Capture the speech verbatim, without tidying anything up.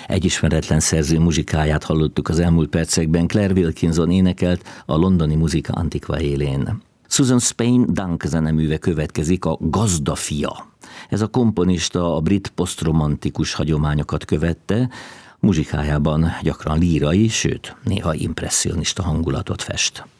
Egy ismeretlen szerző muzsikáját hallottuk az elmúlt percekben, Claire Wilkinson énekelt a londoni muzika antikva élén. Susan Spain Dunk zeneműve következik, a Gazda fia. Ez a komponista a brit posztromantikus hagyományokat követte, muzsikájában gyakran lírai, sőt, néha impresszionista hangulatot fest.